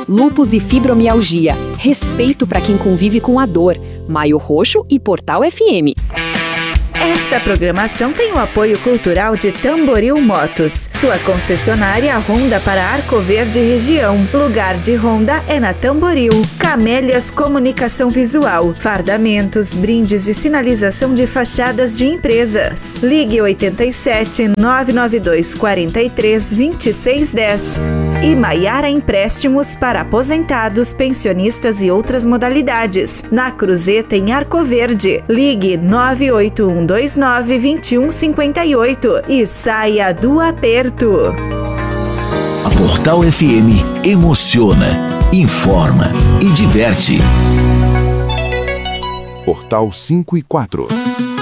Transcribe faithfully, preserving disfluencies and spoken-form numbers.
lúpus e fibromialgia, respeito para quem convive com a dor. Maio Roxo e Portal F M. Esta programação tem o apoio cultural de Tamboril Motos, sua concessionária Honda para Arco Verde região. Lugar de Honda é na Tamboril. Camélias Comunicação Visual, fardamentos, brindes e sinalização de fachadas de empresas. Ligue oitenta e sete, nove nove dois, quarenta e três, vinte e seis dez. E Maiara Empréstimos para aposentados, pensionistas e outras modalidades. Na Cruzeta, em Arco Verde. Ligue nove oito um dois nove, dois um cinco oito e saia do aperto. A Portal F M emociona, informa e diverte. Portal cinco e quatro.